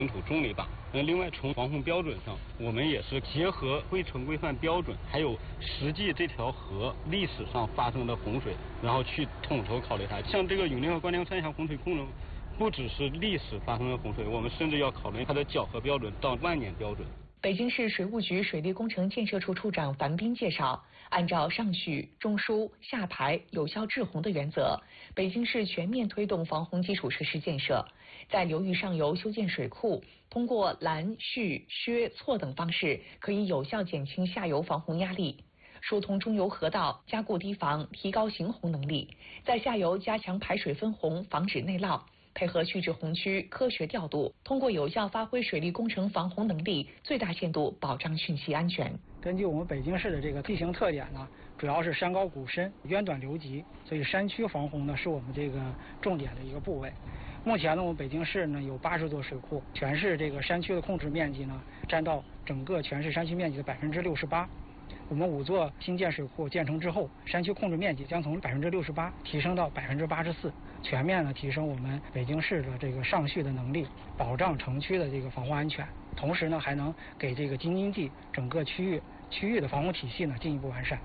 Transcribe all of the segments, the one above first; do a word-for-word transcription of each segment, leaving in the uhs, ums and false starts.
领土中立大。那另外从防洪标准上，我们也是结合规程规范标准，还有实际这条河历史上发生的洪水，然后去统筹考虑它。像这个永定河关梁三峡洪水控制，不只是历史发生的洪水，我们甚至要考虑它的搅合标准到万年标准。 北京市水务局水利工程建设处处长樊斌介绍，按照上蓄、中枢、下排、有效治洪的原则，北京市全面推动防洪基础设施建设，在流域上游修建水库，通过拦、蓄、削、错等方式，可以有效减轻下游防洪压力。疏通中游河道，加固堤防，提高行洪能力；在下游加强排水分洪，防止内涝。配合蓄滞洪区科学调度，通过有效发挥水利工程防洪能力，最大限度保障汛期安全。 根据我们北京市的这个地形特点呢，主要是山高谷深、渊短流急，所以山区防洪呢是我们这个重点的一个部位。目前呢，我们北京市呢有八十座水库，全市这个山区的控制面积呢占到整个全市山区面积的百分之六十八。我们五座新建水库建成之后，山区控制面积将从百分之六十八提升到百分之八十四，全面的提升我们北京市的这个上蓄的能力，保障城区的这个防洪安全。同时呢，还能给这个京津冀整个区域区域的防洪体系呢进一步完善。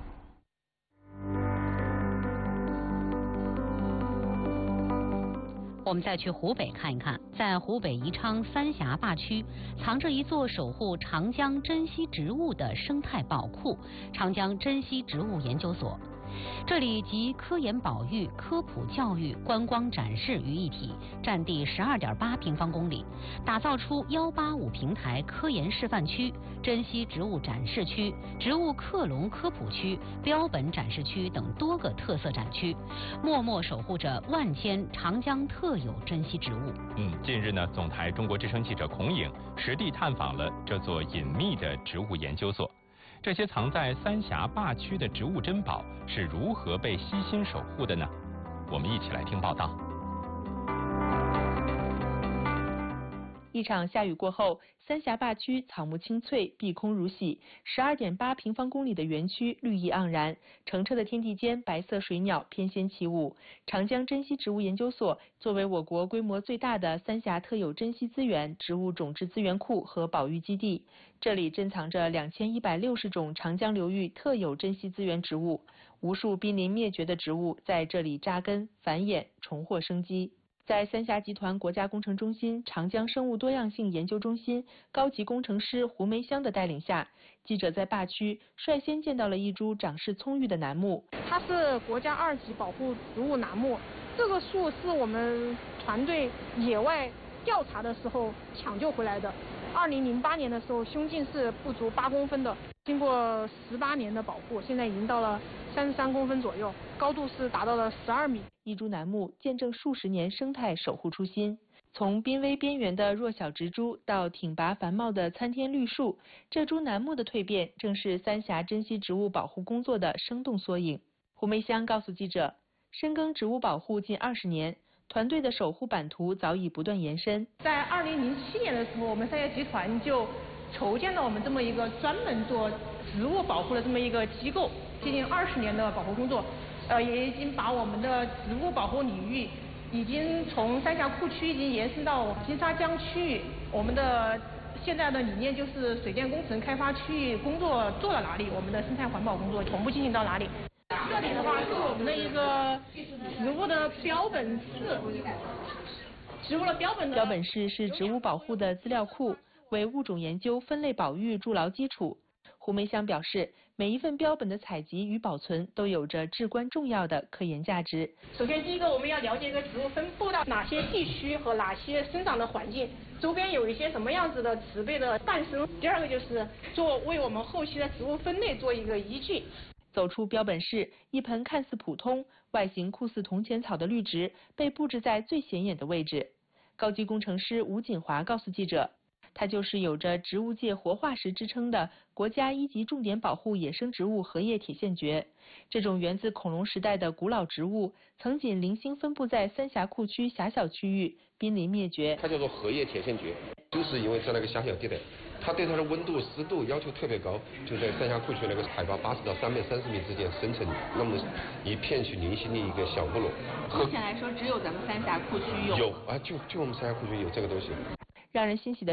我们再去湖北看一看，在湖北宜昌三峡坝区，藏着一座守护长江珍稀植物的生态宝库——长江珍稀植物研究所。这里集科研保育、科普教育、观光展示于一体，占地十二点八平方公里，打造出幺八五平台科研示范区、珍稀植物展示区、植物克隆科普区、标本展示区等多个特色展区，默默守护着万千长江特有珍稀植物。 嗯，近日呢，总台中国之声记者孔颖实地探访了这座隐秘的植物研究所。这些藏在三峡坝区的植物珍宝是如何被悉心守护的呢？我们一起来听报道。 一场下雨过后，三峡坝区草木青翠，碧空如洗，十二点八平方公里的园区绿意盎然，澄澈的天地间，白色水鸟翩跹起舞。长江珍稀植物研究所作为我国规模最大的三峡特有珍稀资源植物种质资源库和保育基地，这里珍藏着两千一百六十种长江流域特有珍稀资源植物，无数濒临灭绝的植物在这里扎根、繁衍、重获生机。在三峡集团国家工程中心长江生物多样性研究中心高级工程师胡梅香的带领下，记者在坝区率先见到了一株长势葱郁的楠木。 它是国家二级保护植物楠木，这个树是我们团队野外调查的时候抢救回来的。二零零八年的时候，胸径是不足八公分的，经过十八年的保护，现在已经到了三十三公分左右，高度是达到了十二米。 一株楠木见证数十年生态守护初心，从濒危边缘的弱小植株到挺拔繁茂的参天绿树，这株楠木的蜕变正是三峡珍稀植物保护工作的生动缩影。胡梅香告诉记者，深耕植物保护近二十年，团队的守护版图早已不断延伸。 在二零零七年的时候，我们三峡集团就筹建了我们这么一个专门做植物保护的这么一个机构，接近二十年的保护工作，呃，也已经把我们的植物保护领域已经从三峡库区已经延伸到金沙江区域。我们的现在的理念就是水电工程开发区域工作做到哪里，我们的生态环保工作同步进行到哪里。这里的话是我们的一个植物的标本室，植物的标本的标本室是植物保护的资料库，为物种研究分类保育筑牢基础。胡梅香表示，每一份标本的采集与保存都有着至关重要的科研价值。 首先，第一个我们要了解一个植物分布到哪些地区和哪些生长的环境，周边有一些什么样子的植被的诞生。第二个就是做为我们后期的植物分类做一个依据。 走出标本室，一盆看似普通、外形酷似铜钱草的绿植被布置在最显眼的位置。高级工程师吴锦华告诉记者，它就是有着植物界活化石之称的国家一级重点保护野生植物荷叶铁线蕨。这种源自恐龙时代的古老植物，曾仅零星分布在三峡库区狭小区域，濒临灭绝。 它叫做荷叶铁线蕨，就是因为在那个狭小地带，它对它的温度、湿度要求特别高，就在三峡库区那个海拔八十到三百三十米之间生成那么一片去零星的一个小部落。 目前来说，只有咱们三峡库区有。 有啊，就就我们三峡库区有这个东西。 让人欣喜的